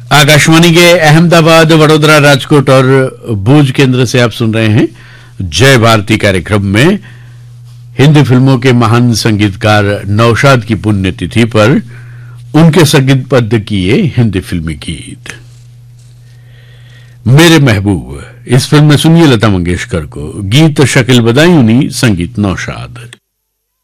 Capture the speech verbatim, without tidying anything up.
आकाशवाणी के अहमदाबाद, वडोदरा, राजकोट और भूज केंद्र से आप सुन रहे हैं जय भारती कार्यक्रम में हिंदी फिल्मों के महान संगीतकार नौशाद की पुण्यतिथि पर उनके संगीतबद्ध किए हिंदी फिल्मी गीत। मेरे महबूब इस फिल्म में सुनिए लता मंगेशकर को, गीत शकील बदायूनी, संगीत नौशाद।